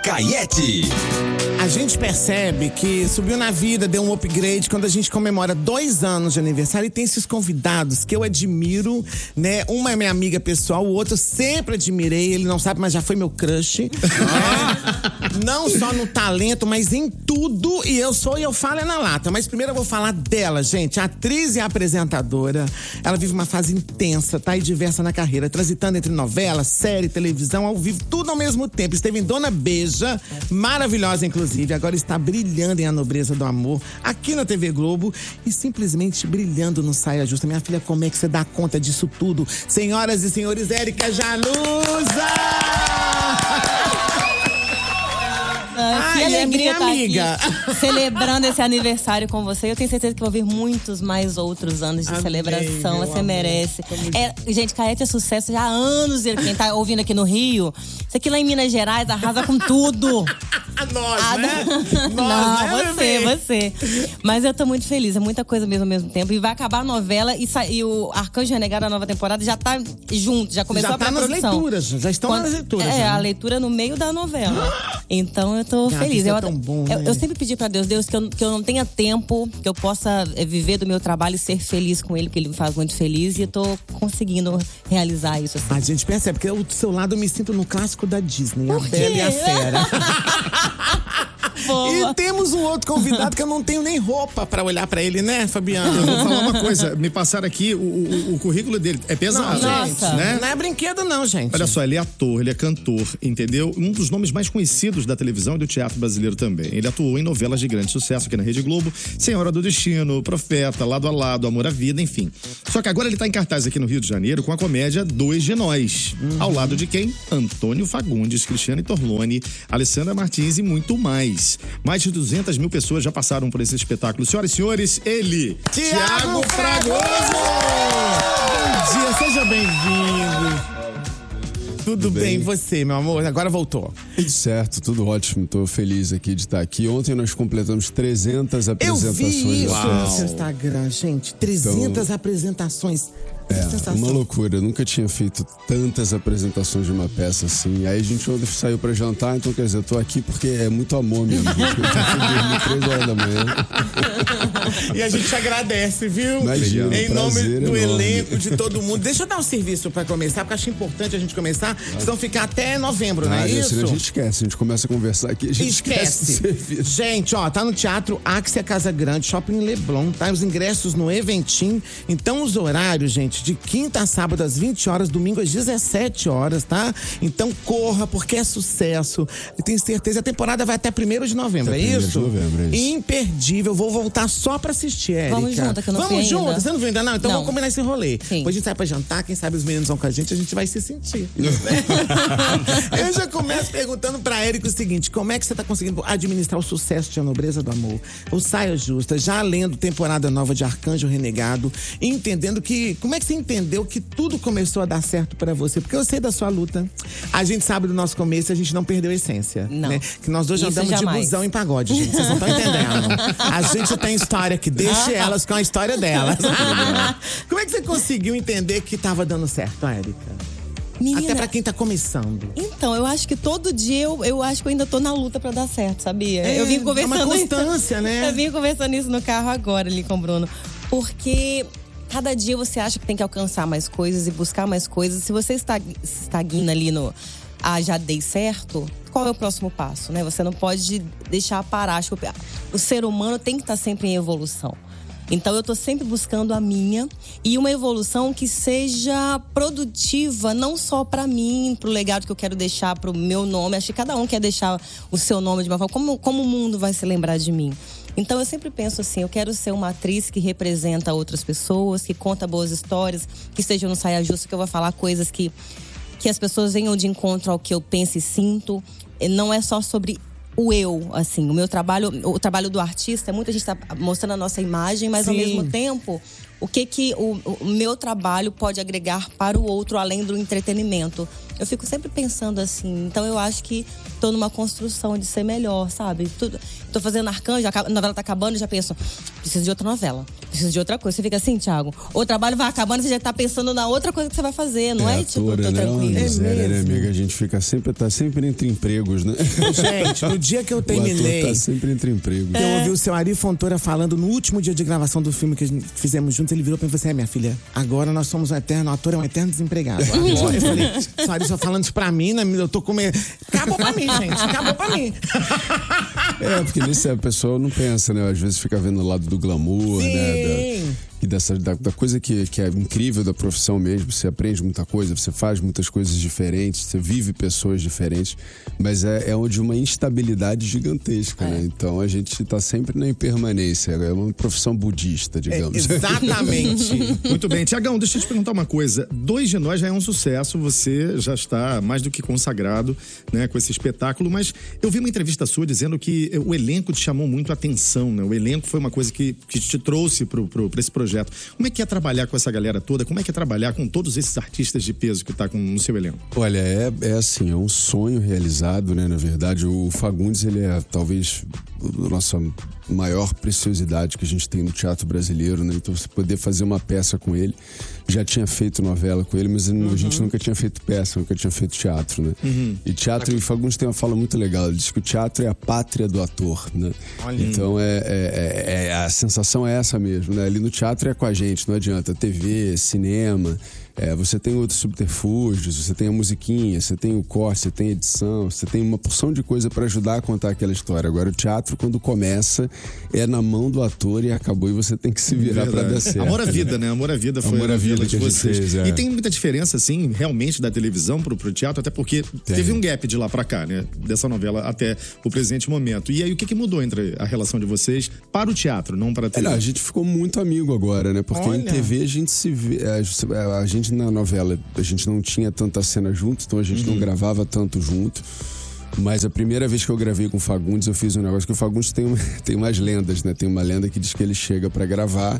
Caete. A gente percebe que subiu na vida, deu um upgrade quando a gente comemora 2 anos de aniversário e tem esses convidados que eu admiro, né? Uma é minha amiga pessoal, o outro eu sempre admirei, ele não sabe, mas já foi meu crush. Né? Não só no talento, mas em tudo. E eu falo é na lata. Mas primeiro eu vou falar dela, gente. A atriz e a apresentadora. Ela vive uma fase intensa, tá? E diversa na carreira, transitando entre novela, série, televisão, ao vivo, tudo ao mesmo tempo. Esteve em Dona Beija, maravilhosa inclusive. Agora está brilhando em A Nobreza do Amor, aqui na TV Globo e simplesmente brilhando no Saia Justa. Minha filha, como é que você dá conta disso tudo? Senhoras e senhores, Érica Jalusa! Que alegria estar amiga. aqui celebrando esse aniversário com você. Eu tenho certeza que vou vir muitos mais outros anos de Amém, celebração. Você amor. merece. Gente, Caete é sucesso já há anos. Quem tá ouvindo aqui no Rio, isso aqui lá em Minas Gerais arrasa com tudo. Nós, né? Não, você. Mas eu tô muito feliz, é muita coisa mesmo ao mesmo tempo. E vai acabar a novela e o Arcanjo Renegado, a nova temporada, já tá junto, já começou a pré-produção. Já tá nas leituras, já estão nas leituras. É, né? a leitura no meio da novela. Então eu tô feliz. Isso é tão bom, né? Eu sempre pedi pra Deus que eu não tenha tempo, que eu possa viver do meu trabalho e ser feliz com ele, porque ele me faz muito feliz. E eu tô conseguindo realizar isso. Assim. A gente percebe, porque do seu lado eu me sinto no clássico da Disney, A Bela e a Fera. E temos um outro convidado que eu não tenho nem roupa pra olhar pra ele, né, Fabiano? Eu vou falar uma coisa, me passaram aqui, o currículo dele é pesado, Nossa. né? Não é brinquedo não, gente. Olha só, ele é ator, ele é cantor, entendeu? Um dos nomes mais conhecidos da televisão e do teatro brasileiro também. Ele atuou em novelas de grande sucesso aqui na Rede Globo, Senhora do Destino, Profeta, Lado a Lado, Amor à Vida, enfim. Só que agora ele tá em cartaz aqui no Rio de Janeiro com a comédia Dois de Nós. Ao lado de quem? Antônio Fagundes, Cristiane Torlone, Alessandra Martins e muito mais. Mais de 200 mil pessoas já passaram por esse espetáculo. Senhoras e senhores, ele, Thiago Fragoso! Bom dia, seja bem-vindo. Tudo bem, você, meu amor? Agora voltou. Tudo certo, tudo ótimo. Tô feliz aqui de estar aqui. Ontem nós completamos 300 apresentações. Eu vi isso Uau. no seu Instagram, gente. 300 apresentações. Uma loucura. Eu nunca tinha feito tantas apresentações de uma peça assim. Aí a gente ontem saiu pra jantar, então quer dizer, eu tô aqui porque é muito amor mesmo. Eu fui dormir 3 horas da manhã. E a gente agradece, viu? Imagina, em nome do enorme. elenco, de todo mundo. Deixa eu dar um serviço pra começar, porque acho importante a gente começar. Senão ficar até novembro, não é isso? A gente esquece, a gente começa a conversar aqui, a gente esquece o serviço. Gente, ó, tá no Teatro Axia Casa Grande, Shopping Leblon, tá? Os ingressos no Eventim. Então, os horários, gente, de quinta a sábado às 20 horas, domingo às 17 horas, tá? Então, corra, porque é sucesso. Eu tenho certeza, a temporada vai até 1º de novembro, é isso? 1º de novembro, é isso. Imperdível. Vou voltar só pra assistir, Érica. Vamos junto, que eu não fui Vamos junto? ainda. Você não viu ainda, não? Então, Não. vamos combinar esse rolê. Sim. Depois a gente sai pra jantar, quem sabe os meninos vão com a gente vai se sentir. Eu já começo perguntando pra Érica o seguinte: como é que você tá conseguindo administrar o sucesso de A Nobreza do Amor, o Saia Justa, já lendo temporada nova de Arcanjo Renegado, e entendendo que, como é que você entendeu que tudo começou a dar certo pra você? Porque eu sei da sua luta, a gente sabe do nosso começo, a gente não perdeu a essência. Não. Né? Que nós dois já Isso andamos jamais. de busão em pagode, gente, vocês não estão entendendo. A gente tem história que deixe elas com a história delas. Como é que você conseguiu entender que tava dando certo, Érica? Menina, Até pra quem tá começando. então, eu acho que todo dia eu acho que eu ainda tô na luta pra dar certo, sabia? Eu vim conversando é uma constância, né? Eu vim conversando isso no carro agora ali com o Bruno. Porque cada dia você acha que tem que alcançar mais coisas e buscar mais coisas. Se você estagna ali no já dei certo, qual é o próximo passo, né? Você não pode deixar parar. Acho que o ser humano tem que estar sempre em evolução. Então eu tô sempre buscando a minha e uma evolução que seja produtiva, não só pra mim, pro legado que eu quero deixar, pro meu nome. Acho que cada um quer deixar o seu nome de uma forma. Como o mundo vai se lembrar de mim? Então eu sempre penso assim, eu quero ser uma atriz que representa outras pessoas, que conta boas histórias, que esteja no Saia Justa, que eu vou falar coisas que as pessoas venham de encontro ao que eu penso e sinto. Não é só sobre o eu, assim, o trabalho do artista, muita gente tá mostrando a nossa imagem, mas Sim. ao mesmo tempo, o que o meu trabalho pode agregar para o outro, além do entretenimento. Eu fico sempre pensando assim, então eu acho que tô numa construção de ser melhor, sabe? Tô fazendo Arcanjo, a novela tá acabando, já penso, preciso de outra novela. preciso de outra coisa. Você fica assim, Thiago, o trabalho vai acabando, você já tá pensando na outra coisa que você vai fazer, não é tipo, atora, tô né? tranquilo. É miséria, né, amiga? A gente tá sempre entre empregos, né? Gente, no dia que eu terminei, O ator tá sempre entre empregos. eu ouvi o seu Ari Fontoura falando no último dia de gravação do filme que a gente fizemos juntos. Ele virou pra mim e falou assim: minha filha, agora nós somos um eterno ator, é um eterno desempregado. Agora, eu falei, seu Ari só falando isso pra mim, né? Eu tô comendo. Acabou pra mim, gente. Acabou pra mim. Porque nisso a pessoa não pensa, né? Às vezes fica vendo o lado do glamour, né? E da coisa que é incrível da profissão mesmo. Você aprende muita coisa, você faz muitas coisas diferentes, você vive pessoas diferentes, mas é de uma instabilidade gigantesca, né? Então a gente tá sempre na impermanência. É uma profissão budista, digamos. Exatamente. Muito bem. Tiagão, deixa eu te perguntar uma coisa. 2 de Nós já é um sucesso, você já está mais do que consagrado, né, com esse espetáculo, mas eu vi uma entrevista sua dizendo que o elenco te chamou muito a atenção, né? O elenco foi uma coisa que te trouxe pra esse projeto. Como é que é trabalhar com essa galera toda? Como é que é trabalhar com todos esses artistas de peso que tá no seu elenco? Olha, é assim, é um sonho realizado, né? Na verdade, o Fagundes, ele é talvez a nossa maior preciosidade que a gente tem no teatro brasileiro, né? Então, você poder fazer uma peça com ele, já tinha feito novela com ele, mas a gente nunca tinha feito peça, nunca tinha feito teatro, né? E teatro, e o Fagundes tem uma fala muito legal, ele diz que o teatro é a pátria do ator, né? Olha. Então, a sensação é essa mesmo, né? Ali no teatro é com a gente, não adianta, TV, cinema, você tem outros subterfúgios, você tem a musiquinha, você tem o corte, você tem a edição, você tem uma porção de coisa para ajudar a contar aquela história. Agora, o teatro, quando começa, é na mão do ator e acabou, e você tem que se virar para dar certo. Amor à Vida, né? Amor à Vida foi Amor à Vida de que vocês. fez, E tem muita diferença, assim, realmente, da televisão pro teatro, até porque teve um gap de lá pra cá, né? Dessa novela até o presente momento. E aí, o que mudou entre a relação de vocês para o teatro, não para a televisão? A gente ficou muito amigo agora, né? Porque em TV a gente se vê. A gente na novela, a gente não tinha tanta cena junto, então a gente não gravava tanto junto. Mas a primeira vez que eu gravei com o Fagundes, eu fiz um negócio que o Fagundes tem umas lendas, né? Tem uma lenda que diz que ele chega pra gravar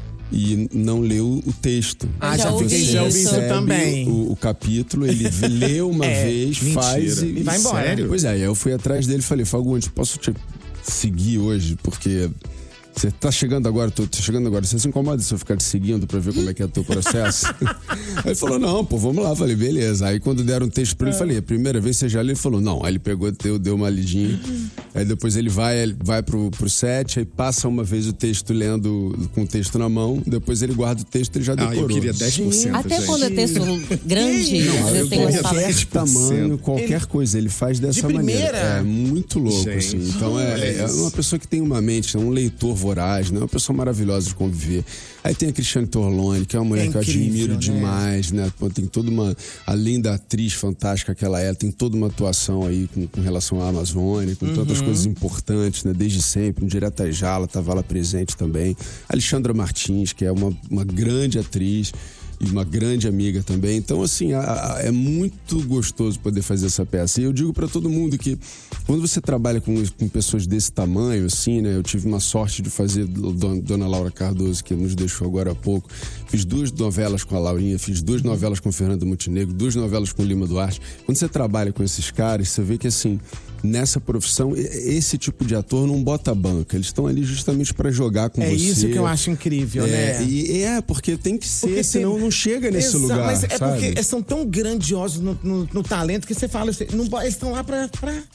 e não leu o texto. Já ouvi isso também. O capítulo, ele lê uma vez, mentira. faz e vai embora. Sério? Pois é, aí eu fui atrás dele e falei: Fagundes, posso te seguir hoje? Porque você tá chegando agora, você se incomoda se eu ficar te seguindo pra ver como é que é o teu processo? Aí ele falou: não, pô, vamos lá. Falei: beleza. Aí quando deram um texto pra ele, falei: a primeira vez você já leu? Ele falou: não. Aí ele pegou, deu uma lidinha. Aí depois ele vai pro set, aí passa uma vez o texto lendo com o texto na mão, depois ele guarda o texto e ele já decorou. Eu queria 10%, Até gente. quando é texto grande, você tem queria uma sala. 10%. Tamanho, qualquer coisa, ele faz dessa maneira. É muito louco, Gente, assim. Então é uma pessoa que tem uma mente, um leitor voraz, né? Uma pessoa maravilhosa de conviver. Aí tem a Cristiane Torlone, que é uma mulher que eu admiro demais, né? Pô, tem toda uma, além da atriz fantástica que ela é, tem toda uma atuação aí com relação à Amazônia, com tantas coisas importantes, né? Desde sempre, um Direto à Jala, estava lá presente também. Alexandra Martins, que é uma grande atriz e uma grande amiga também. Então, assim, é muito gostoso poder fazer essa peça. E eu digo pra todo mundo que quando você trabalha com pessoas desse tamanho, assim, né? Eu tive uma sorte de fazer Dona Laura Cardoso, que nos deixou agora há pouco. Fiz 2 novelas com a Laurinha, fiz 2 novelas com o Fernando Montenegro, 2 novelas com o Lima Duarte. Quando você trabalha com esses caras, você vê que, assim, nessa profissão, esse tipo de ator não bota banca. Eles estão ali justamente pra jogar com você. É isso que eu acho incrível, né? Porque tem que ser, Porque senão não chega nesse lugar, mas sabe? porque são tão grandiosos no talento que você fala, eles estão lá pra...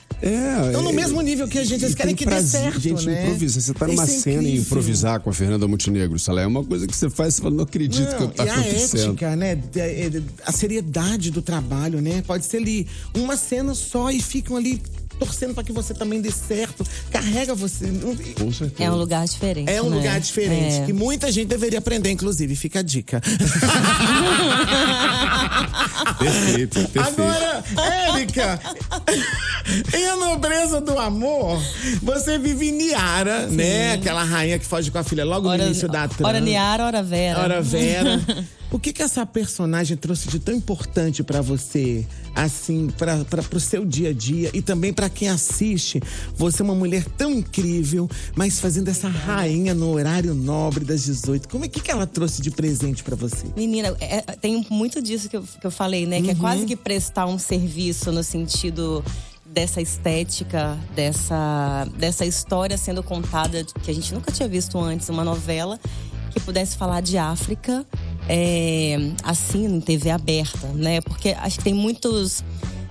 Estão no mesmo nível que a gente, eles querem que dê certo, gente, né? improvisa. Você tá numa cena e improvisar com a Fernanda Montenegro, é uma coisa que você faz, você fala: não acredito que tá acontecendo. A ética, né? A seriedade do trabalho, né? Pode ser ali uma cena só e ficam ali torcendo pra que você também dê certo. Carrega você. Com certeza. É um lugar diferente. É um né? lugar diferente, que muita gente deveria aprender, inclusive. Fica a dica. Perfeito. Agora, Érica, em A Nobreza do Amor, você vive Niara, né? Aquela rainha que foge com a filha logo no início da trama. Ora Niara, ora Vera. Ora Vera. O que essa personagem trouxe de tão importante pra você, assim, pro seu dia a dia e também pra quem assiste? Você é uma mulher tão incrível, mas fazendo essa rainha no horário nobre das 18. Como é que ela trouxe de presente pra você? Menina, tem muito disso que eu falei, né? Que é quase que prestar um serviço no sentido dessa estética, dessa história sendo contada que a gente nunca tinha visto antes, uma novela. que pudesse falar de África, assim, em TV aberta, né? Porque acho que tem muitas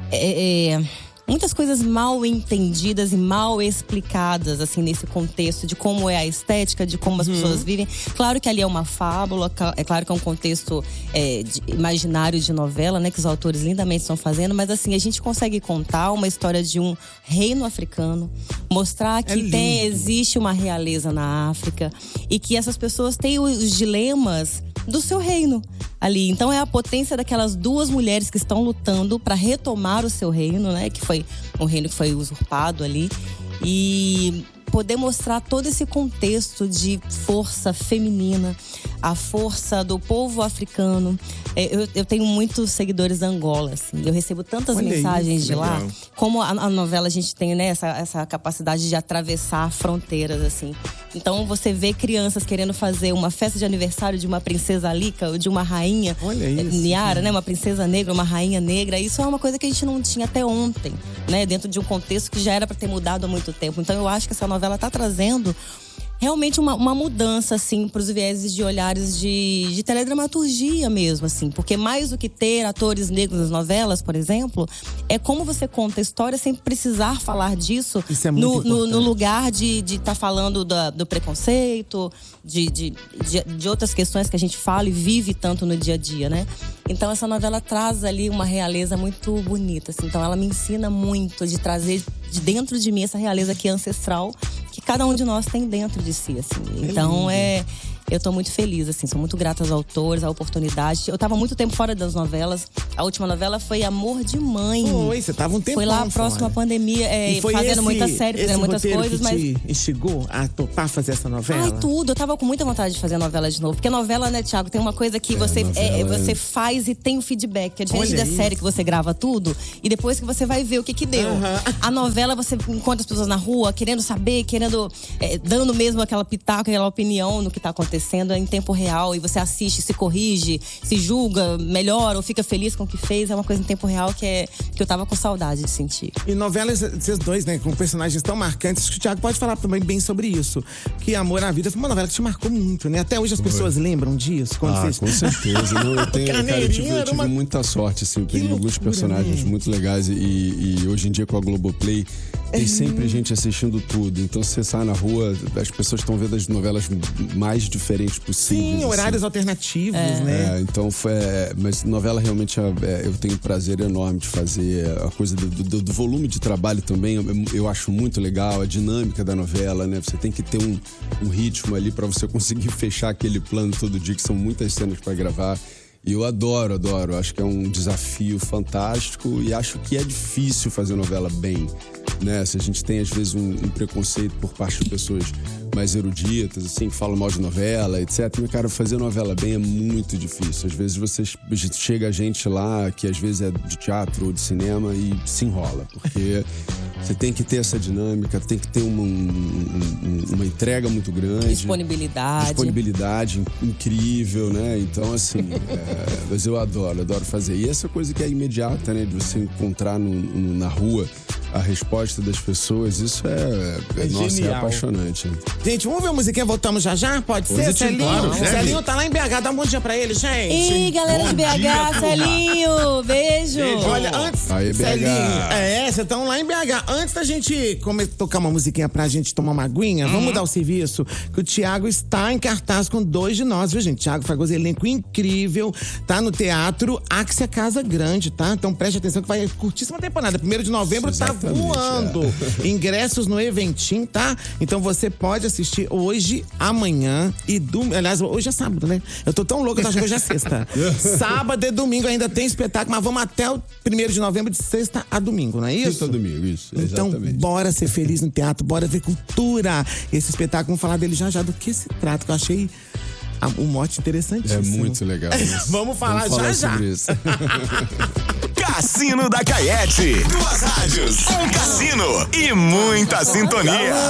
coisas mal entendidas e mal explicadas, assim, nesse contexto de como é a estética, de como as pessoas vivem. Claro que ali é uma fábula, é claro que é um contexto imaginário de novela, né? Que os autores lindamente estão fazendo. Mas, assim, a gente consegue contar uma história de um reino africano. Mostrar que existe uma realeza na África. E que essas pessoas têm os dilemas do seu reino ali. Então é a potência daquelas duas mulheres que estão lutando para retomar o seu reino, né? Que foi um reino que foi usurpado ali. E poder mostrar todo esse contexto de força feminina, a força do povo africano. Eu tenho muitos seguidores da Angola, assim. Eu recebo tantas mensagens de lá. Como a novela, a gente tem, né, essa capacidade de atravessar fronteiras, assim. Então você vê crianças querendo fazer uma festa de aniversário de uma princesa Lika, ou de uma rainha Niara, né? Uma princesa negra, uma rainha negra. Isso é uma coisa que a gente não tinha até ontem, né? Dentro de um contexto que já era para ter mudado há muito tempo. Então eu acho que essa novela está trazendo realmente uma mudança, assim, para os vieses de olhares de teledramaturgia mesmo, assim. Porque mais do que ter atores negros nas novelas, por exemplo, é como você conta a história sem precisar falar disso. Isso é muito no lugar de estar falando do preconceito, de outras questões que a gente fala e vive tanto no dia a dia, né? Então essa novela traz ali uma realeza muito bonita, assim. Então ela me ensina muito de trazer de dentro de mim essa realeza que é ancestral, que cada um de nós tem dentro de si, assim. Então eu tô muito feliz, assim, sou muito grata aos autores, à oportunidade. Eu tava muito tempo fora das novelas. A última novela foi Amor de Mãe. Foi, você tava um tempo Foi lá próximo à pandemia, fazendo muita série, fazendo muitas coisas, mas te instigou a topar fazer essa novela? Ai, tudo. Eu tava com muita vontade de fazer novela de novo. Porque novela, né, Thiago, tem uma coisa que você faz e tem o feedback. É diferente da série que você grava tudo e depois que você vai ver o que deu. A novela, você encontra as pessoas na rua, querendo saber, dando mesmo aquela pitaca, aquela opinião no que tá acontecendo em tempo real. E você assiste, se corrige, se julga, melhora ou fica feliz com o que fez. É uma coisa em tempo real que eu tava com saudade de sentir. E novelas, vocês dois, né, com personagens tão marcantes, que o Thiago pode falar também bem sobre isso. Que Amor à Vida foi uma novela que te marcou muito, né? Até hoje as pessoas lembram disso. Com certeza. Não, eu tive muita sorte, assim. Tem alguns personagens muito legais e hoje em dia com a Globoplay tem sempre gente assistindo tudo. Então você sai na rua, as pessoas estão vendo as novelas mais diferentes possíveis. Sim, horários alternativos, né? Então mas novela realmente eu tenho um prazer enorme de fazer. A coisa do volume de trabalho também eu acho muito legal. A dinâmica da novela, né? Você tem que ter um ritmo ali pra você conseguir fechar aquele plano todo dia, que são muitas cenas pra gravar. E eu adoro. Acho que é um desafio fantástico e acho que é difícil fazer novela bem, né? Se a gente tem, às vezes, um preconceito por parte de pessoas mais eruditas, assim, que falam mal de novela, etc. Mas, cara, fazer novela bem é muito difícil. Às vezes chega a gente lá, que às vezes é de teatro ou de cinema, e se enrola. Porque você tem que ter essa dinâmica, tem que ter uma entrega muito grande. Disponibilidade incrível, né? Então, assim, mas eu adoro fazer. E essa coisa que é imediata, né? De você encontrar na rua a resposta das pessoas, isso nossa, é apaixonante. Gente, vamos ver a musiquinha, voltamos já? Pode ser, Celinho? Claro, Celinho tá lá em BH, dá um bom dia pra ele, gente. Ih, galera de BH, Celinho, beijo. Olha, antes, aí, Celinho, vocês estão lá em BH. Antes da gente tocar uma musiquinha pra gente tomar uma aguinha, vamos dar o serviço, que o Thiago está em cartaz com 2 de nós, viu, gente? Thiago Fragoso, elenco incrível, tá no Teatro Axia Casa Grande, tá? Então preste atenção que vai curtíssima temporada. 1º de novembro tá voando. Ingressos no Eventim, tá? Então você pode assistir hoje, amanhã e domingo. Aliás, hoje é sábado, né? Eu tô tão louco, eu acho que hoje é sexta. Sábado e domingo ainda tem espetáculo, mas vamos até o 1º de novembro, de sexta a domingo, não é isso? Sexta a domingo, isso. Então, exatamente. Bora ser feliz no teatro, bora ver cultura. Esse espetáculo, vamos falar dele já do que se trata, que eu achei um mote interessantíssimo. É muito legal. Vamos falar já. Sobre isso. Cassino da Caete. 2 rádios, um cassino e muita sintonia.